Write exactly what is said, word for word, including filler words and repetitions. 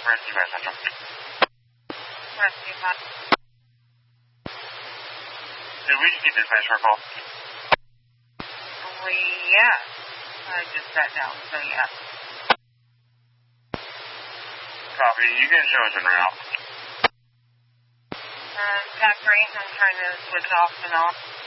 Rescue by Central. Rescue by. Did we just need this by short call? We, yeah. I just sat down, so yeah. Copy. You can show us en route. Um, Zachary, I'm trying to switch off and off.